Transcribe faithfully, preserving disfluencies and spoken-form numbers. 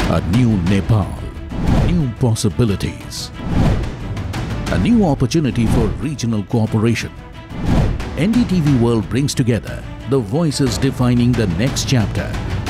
A new Nepal, new possibilities, a new opportunity for regional cooperation. N D T V World brings together the voices defining the next chapter